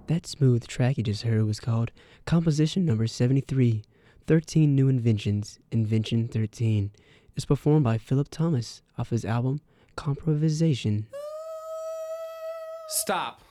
That smooth track you just heard was called Composition Number 73, 13 New Inventions, Invention 13. It's performed by Philip Thomas off his album Comprovisation. Stop.